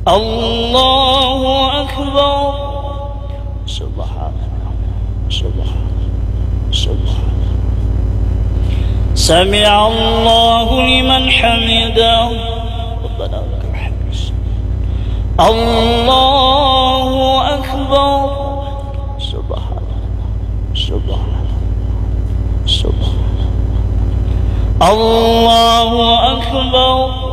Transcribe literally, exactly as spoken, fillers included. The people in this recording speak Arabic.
الله أكبر. سبحان سبحان سبحان. سمع الله لمن حمده. ربنا لك الحمد. الله أكبر. سبحان سبحان سبحان. الله أكبر.